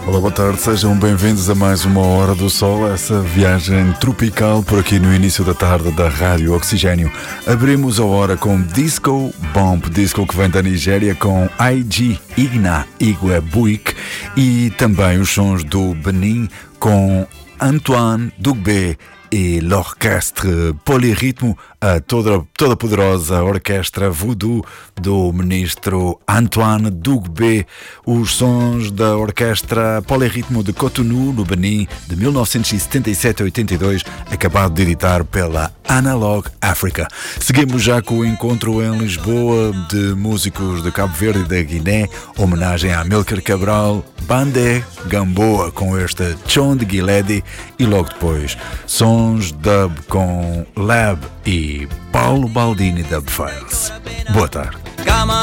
Olá, boa tarde, sejam bem-vindos a mais uma Hora do Sol, essa viagem tropical por aqui no início da tarde da Rádio Oxigênio. Abrimos a hora com Disco Bomb, disco que vem da Nigéria com IG Igna Igwe Buik e também os sons do Benin com Antoine Dugbe e l'Orchestre Polyrhythme, a toda poderosa orquestra voodoo do ministro Antoine Dugbe, os sons da orquestra Polyrhythme de Cotonou, no Benin, de 1977 a 82, acabado de editar pela Analog Africa. Seguimos já com o encontro em Lisboa de músicos de Cabo Verde e da Guiné, homenagem a Amílcar Cabral, Bandé Gamboa com este Chon de Guilherme e logo depois sons dub com Lab e Paulo Baldini Dub Files. Boa tarde.